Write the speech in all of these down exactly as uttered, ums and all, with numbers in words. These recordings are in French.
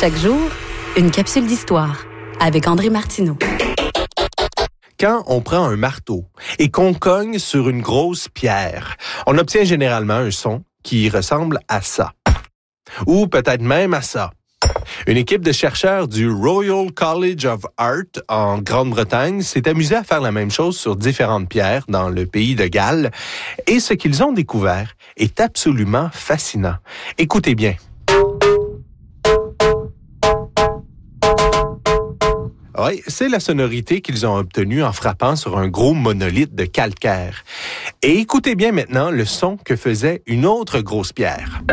Chaque jour, une capsule d'histoire avec André Martineau. Quand on prend un marteau et qu'on cogne sur une grosse pierre, on obtient généralement un son qui ressemble à ça. Ou peut-être même à ça. Une équipe de chercheurs du Royal College of Art en Grande-Bretagne s'est amusée à faire la même chose sur différentes pierres dans le pays de Galles. Et ce qu'ils ont découvert est absolument fascinant. Écoutez bien. Oui, c'est la sonorité qu'ils ont obtenue en frappant sur un gros monolithe de calcaire. Et écoutez bien maintenant le son que faisait une autre grosse pierre.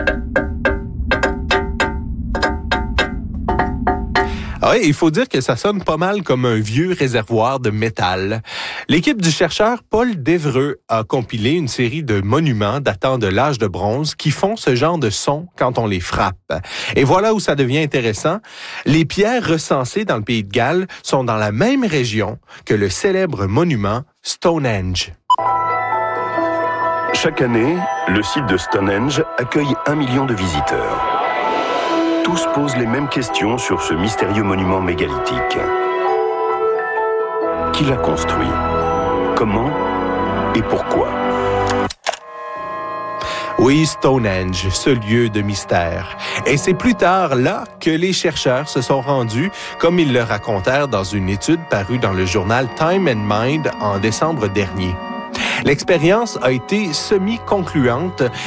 Ah oui, il faut dire que ça sonne pas mal comme un vieux réservoir de métal. L'équipe du chercheur Paul Devereux a compilé une série de monuments datant de l'âge de bronze qui font ce genre de son quand on les frappe. Et voilà où ça devient intéressant. Les pierres recensées dans le pays de Galles sont dans la même région que le célèbre monument Stonehenge. Chaque année, le site de Stonehenge accueille un million de visiteurs. Tous posent les mêmes questions sur ce mystérieux monument mégalithique. Qui l'a construit? Comment et pourquoi? Oui, Stonehenge, ce lieu de mystère. Et c'est plus tard là que les chercheurs se sont rendus, comme ils le racontèrent dans une étude parue dans le journal Time and Mind en décembre dernier. L'expérience a été semi-concluante